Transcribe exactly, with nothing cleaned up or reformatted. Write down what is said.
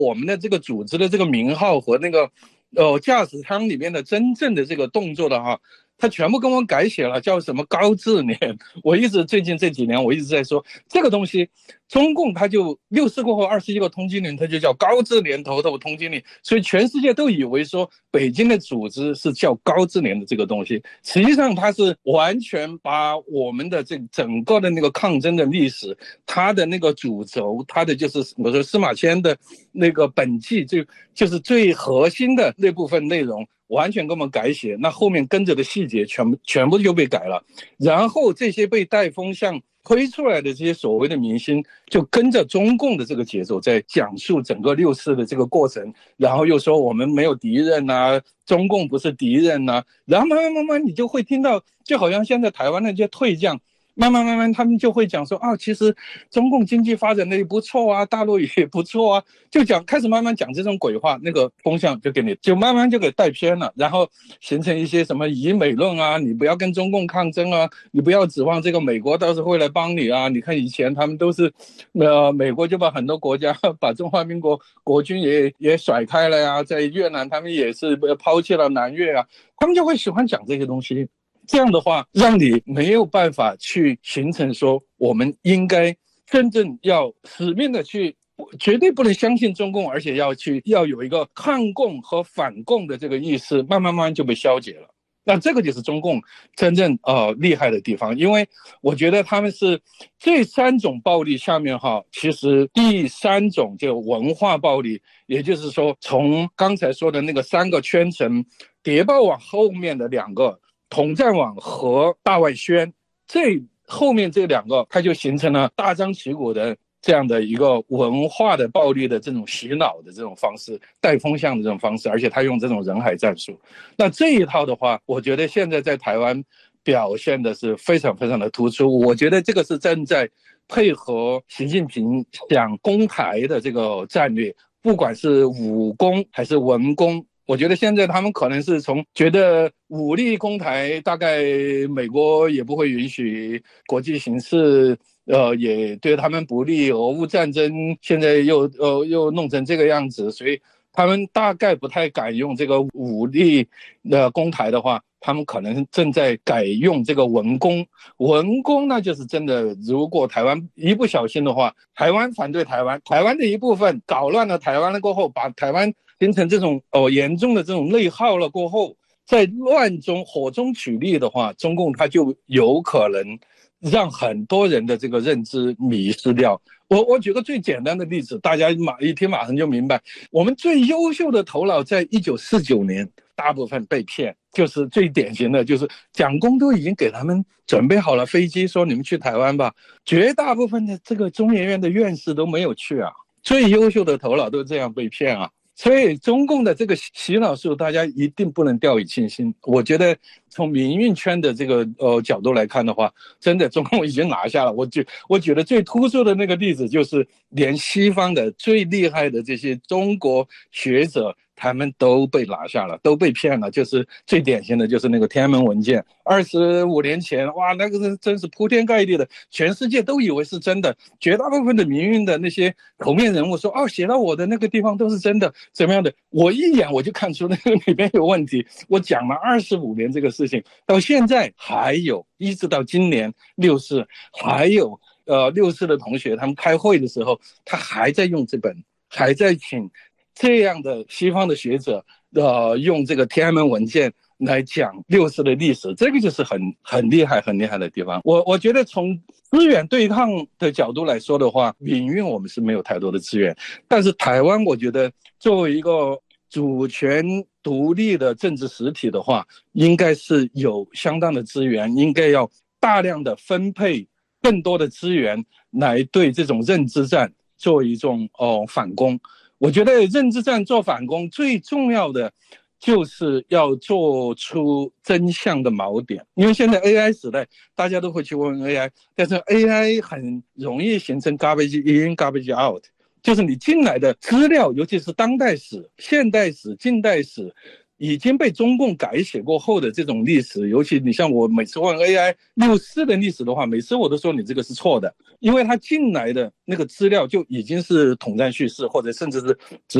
我们的这个组织的这个名号和那个呃驾驶舱里面的真正的这个动作的哈，他全部跟我改写了，叫什么高智联。我一直最近这几年我一直在说这个东西，中共它就六四过后二十一个通缉令，它就叫高智联头头通缉令，所以全世界都以为说北京的组织是叫高智联的这个东西，实际上它是完全把我们的这整个的那个抗争的历史，它的那个主轴，它的就是我说司马迁的那个本纪，就就是最核心的那部分内容。完全给我们改写，那后面跟着的细节全部全部就被改了，然后这些被带风向推出来的这些所谓的明星，就跟着中共的这个节奏在讲述整个六四的这个过程，然后又说我们没有敌人啊，中共不是敌人啊，然后慢慢慢慢你就会听到，就好像现在台湾那些退将。慢慢慢慢他们就会讲说啊，其实中共经济发展的也不错啊，大陆也不错啊，就讲开始慢慢讲这种鬼话，那个风向就给你就慢慢就给带偏了，然后形成一些什么以美论啊，你不要跟中共抗争啊，你不要指望这个美国倒是会来帮你啊，你看以前他们都是呃美国就把很多国家把中华民国国军也也甩开了呀，在越南他们也是抛弃了南越啊，他们就会喜欢讲这些东西。这样的话让你没有办法去形成说我们应该真正要死命的去，绝对不能相信中共，而且要去要有一个抗共和反共的这个意识，慢慢慢慢就被消解了。那这个就是中共真正呃厉害的地方，因为我觉得他们是这三种暴力下面哈，其实第三种就文化暴力，也就是说从刚才说的那个三个圈层谍报网后面的两个统战网和大外宣，这后面这两个它就形成了大张旗鼓的这样的一个文化的暴力的这种洗脑的这种方式，带风向的这种方式，而且他用这种人海战术。那这一套的话，我觉得现在在台湾表现的是非常非常的突出，我觉得这个是正在配合习近平想攻台的这个战略，不管是武攻还是文攻，我觉得现在他们可能是从觉得武力攻台，大概美国也不会允许，国际形势呃也对他们不利，俄乌战争现在又呃又弄成这个样子，所以他们大概不太敢用这个武力的攻台的话，他们可能正在改用这个文攻。文攻那就是真的，如果台湾一不小心的话，台湾反对台湾，台湾的一部分搞乱了台湾了过后，把台湾形成这种哦严重的这种内耗了过后，在乱中火中取栗的话，中共它就有可能让很多人的这个认知迷失掉。我我举个最简单的例子，大家马一听马上就明白，我们最优秀的头脑在一九四九年大部分被骗，就是最典型的就是蒋公都已经给他们准备好了飞机，说你们去台湾吧，绝大部分的这个中研院的院士都没有去啊，最优秀的头脑都这样被骗啊。所以中共的这个洗脑术大家一定不能掉以轻心，我觉得从民运圈的这个呃角度来看的话，真的中共已经拿下了。我举我举的最突出的那个例子就是连西方的最厉害的这些中国学者他们都被拿下了，都被骗了，就是最典型的就是那个天安门文件，二十五年前，哇，那个是真是铺天盖地的，全世界都以为是真的，绝大部分的民运的那些头面人物说，哦，写到我的那个地方都是真的，怎么样的？我一眼我就看出那个里面有问题。我讲了二十五年这个事情，到现在还有，一直到今年六四，还有呃六四的同学他们开会的时候，他还在用这本，还在请这样的西方的学者呃用这个天安门文件来讲六四的历史，这个就是很很厉害很厉害的地方。我我觉得从资源对抗的角度来说的话，民运我们是没有太多的资源，但是台湾我觉得作为一个主权独立的政治实体的话，应该是有相当的资源，应该要大量的分配更多的资源来对这种认知战做一种哦反攻。我觉得认知战做反攻最重要的就是要做出真相的锚点，因为现在 A I 时代大家都会去问 A I， 但是 A I 很容易形成 garbage in garbage out， 就是你进来的资料，尤其是当代史、现代史、近代史， 已经被中共改写过后的这种历史，尤其你像我每次问 A I 六四的历史的话，每次我都说你这个是错的，因为它进来的那个资料就已经是统战叙事，或者甚至是